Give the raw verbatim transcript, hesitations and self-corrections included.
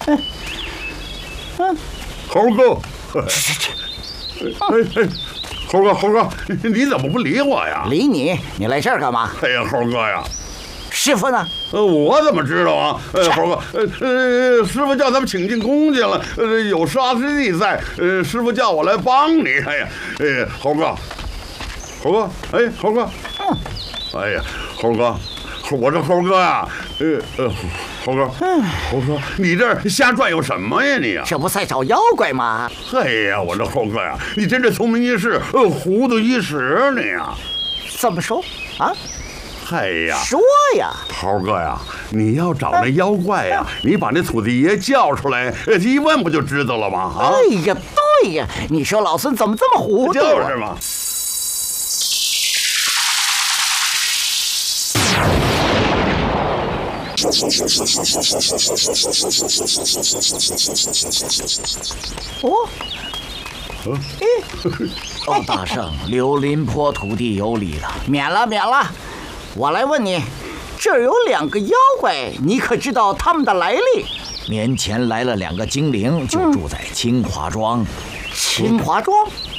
嗯嗯， 猴哥，哎哎，猴哥，猴哥，你怎么不理我呀？ 理你？你来这儿干嘛？ 哎呀，猴哥呀！ 师傅呢？ 呃，我怎么知道啊？呃，猴哥，呃呃，师傅叫咱们请进宫去了，呃，有沙师弟在，呃，师傅叫我来帮你。哎呀，哎，猴哥，猴哥，哎，猴哥， 嗯， 哎呀，猴哥，我这猴哥呀，呃呃，猴哥， 嗯， 猴哥，你这儿瞎转悠什么呀你呀？ 这不在找妖怪吗？ 哎呀，我这猴哥呀，你真是聪明一世，呃，糊涂一时你呀。 怎么说啊？ 哎呀， 说呀， 猴哥呀，你要找那妖怪呀，你把那土地爷叫出来，一问不就知道了吗？啊！ 哎呀，对呀，你说老孙怎么这么糊涂啊？ 就是嘛。 哦。哦，大圣，柳林坡土地有理了，免了免了。我来问你，这儿有两个妖怪，你可知道他们的来历？ 年前来了两个精灵，就住在清华庄。 清华庄？